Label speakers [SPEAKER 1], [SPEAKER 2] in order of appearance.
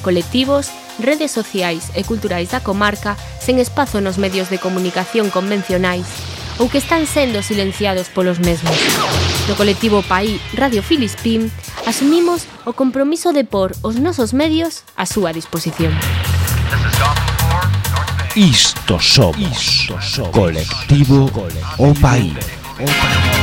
[SPEAKER 1] colectivos, redes sociais e culturais da comarca sen espazo nos medios de comunicación convencionais ou que están sendo silenciados polos mesmos. No colectivo PAI Radio Filispín asumimos o compromiso de pôr os nosos medios á súa disposición.
[SPEAKER 2] Isto somos Colectivo O País.